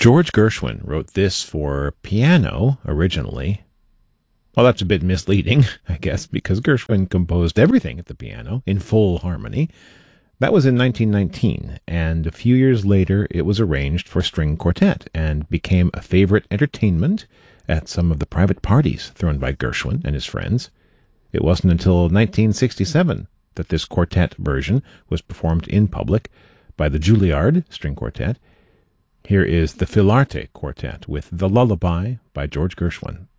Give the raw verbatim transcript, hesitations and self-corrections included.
George Gershwin wrote this for piano originally. Well, that's a bit misleading, I guess, because Gershwin composed everything at the piano in full harmony. That was in nineteen nineteen, and a few years later it was arranged for string quartet and became a favorite entertainment at some of the private parties thrown by Gershwin and his friends. It wasn't until nineteen sixty-seven that this quartet version was performed in public by the Juilliard String Quartet. Here is the Fil Arte Quartet with The Lullaby by George Gershwin.